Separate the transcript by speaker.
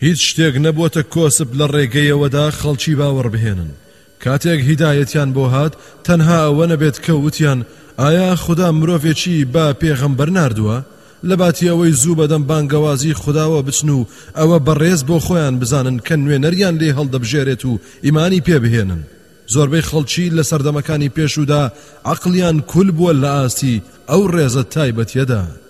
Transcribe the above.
Speaker 1: هیچ شتێک نەبووەتە کۆسب لە ڕێگەیەوەدا خەڵکی باوەڕ بهێنن کاتێک هیدایەتیان بۆ هات تەنها ئەوە نەبێت کە وتیان ئایا خدا مرۆڤێکی با پێغەمبەر ناردووە لە باتی ئەوەی زوو بەدەم بانگەوازی خداوە بچن و ئەوە بەڕێز بۆ خۆیان بزانن کە نوێنەریان لێ هەڵدەبژێرێت و ئیمانی پێ بهێنن زۆربەی خەڵکی لە سەردەمەکانی پێشودا عەقڵیان کول بووە لە ئاستی ئەو ڕێزە تایبەتیەدا